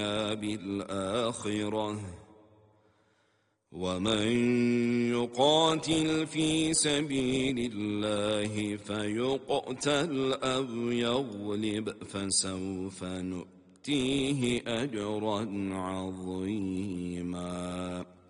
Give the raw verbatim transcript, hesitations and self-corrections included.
بالآخرة ومن يقاتل في سبيل الله فيقتل أو يغلب فسوف نؤتيه أجرا عظيما.